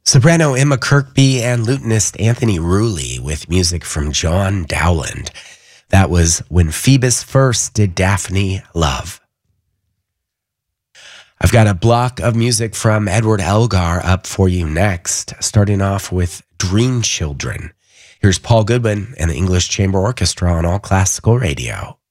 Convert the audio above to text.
Soprano Emma Kirkby and lutenist Anthony Rulli with music from John Dowland. That was When Phoebus First Did Daphne Love. I've got a block of music from Edward Elgar up for you next, starting off with Dream Children. Here's Paul Goodwin and the English Chamber Orchestra on All Classical Radio.